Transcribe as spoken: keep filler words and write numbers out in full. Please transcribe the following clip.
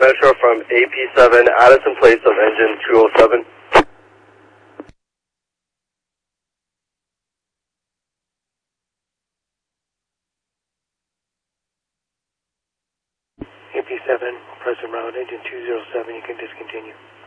Metro from A P seven, Addison Place of engine two oh seven. A P seven, President Route, engine two oh seven, you can discontinue.